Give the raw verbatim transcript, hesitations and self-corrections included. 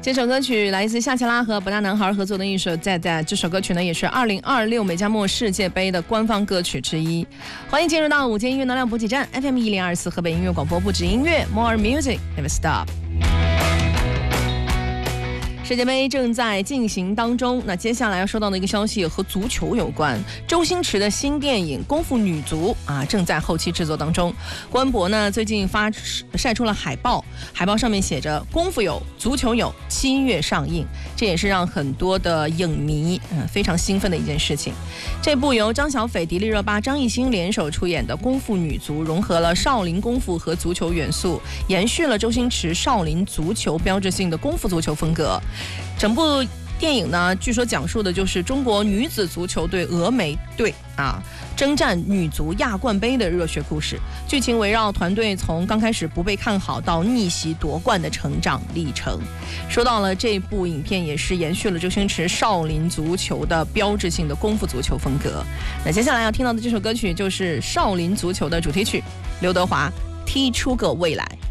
这首歌曲来自夏奇拉和不大男孩合作的一首《在在》，这首歌曲呢也是二零二六美加墨世界杯的官方歌曲之一。欢迎进入到午间音乐能量补给站 F M 一零二四河北音乐广播，不止音乐 ，More Music Never Stop。世界杯正在进行当中，那接下来要说到的一个消息和足球有关。周星驰的新电影《功夫女足》啊，正在后期制作当中。官博呢最近发晒出了海报，海报上面写着“功夫有，足球有，七月上映”，这也是让很多的影迷嗯非常兴奋的一件事情。这部由张小斐、迪丽热巴、张艺兴联手出演的《功夫女足》，融合了少林功夫和足球元素，延续了周星驰少林足球标志性的功夫足球风格。整部电影呢，据说讲述的就是中国女子足球队峨眉队啊征战女足亚冠杯的热血故事。剧情围绕团队从刚开始不被看好到逆袭夺冠的成长历程。说到了这部影片，也是延续了周星驰少林足球的标志性的功夫足球风格。那接下来要听到的这首歌曲就是少林足球的主题曲，刘德华《踢出个未来》。